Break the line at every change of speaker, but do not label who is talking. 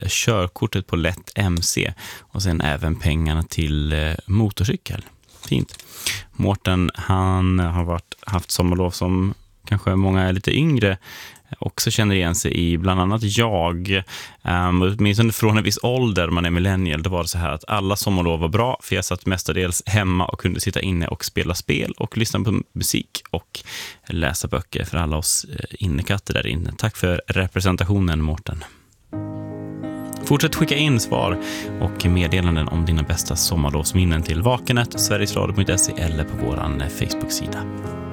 körkortet på lätt MC och sen även pengarna till motorcykel. Fint. Mårten, han har haft sommarlov som kanske många är lite yngre också känner igen sig i, bland annat jag. Åtminstone från en viss ålder, man är millennial, då var det så här att alla sommarlov var bra, för jag satt mestadels hemma och kunde sitta inne och spela spel och lyssna på musik och läsa böcker för alla oss innekatter där inne. Tack för representationen, Mårten. Fortsätt skicka in svar och meddelanden om dina bästa sommarlovsminnen till vakenet, sverigesradio.se eller på våran Facebook-sida.